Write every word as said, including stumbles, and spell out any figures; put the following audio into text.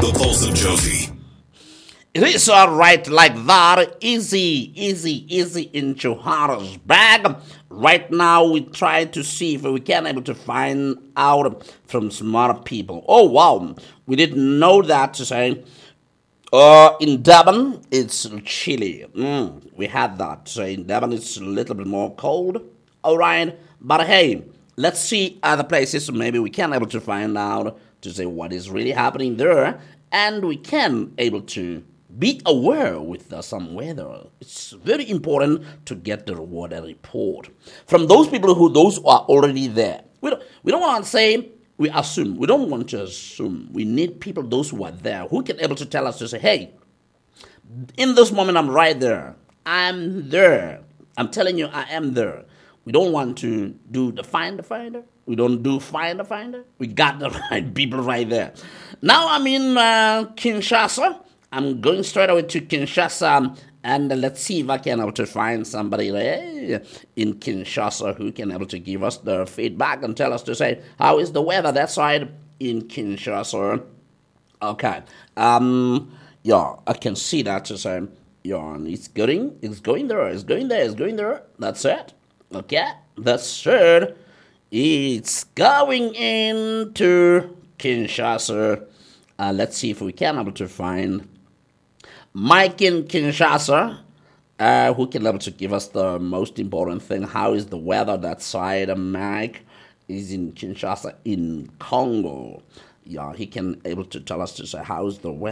The Pulse of Josie. It is alright like that. Easy, easy, easy in Johannesburg. Right now we try to see if we can able to find out from smart people. Oh wow, we didn't know that to say. Uh, in Durban, it's chilly. Mm, we had that. So in Durban, it's a little bit more cold. All right, but hey, let's see other places. Maybe we can able to find out to say what is really happening there, and we can able to be aware with uh, some weather. It's very important to get the weather report from those people who those who are already there. We don't, we don't want to say we assume. We don't want to assume. We need people, those who are there, who can able to tell us to say, hey, in this moment I'm right there. I'm there. I'm telling you I am there. We don't want to do the finder finder. We don't do finder finder. We got the right people right there. Now I'm in uh, Kinshasa. I'm going straight away to Kinshasa, and uh, let's see if I can able to find somebody there in Kinshasa who can able to give us the feedback and tell us to say how is the weather that side in Kinshasa. Okay, um, yeah, I can see that to say yeah, it's going, it's going there, it's going there, it's going there. That's it. Okay, that's it. It's going into Kinshasa. Uh, let's see if we can able to find Mike in Kinshasa, uh, who can able to give us the most important thing. How is the weather that side? Uh, Mike is in Kinshasa in Congo. Yeah, he can able to tell us to say how is the weather.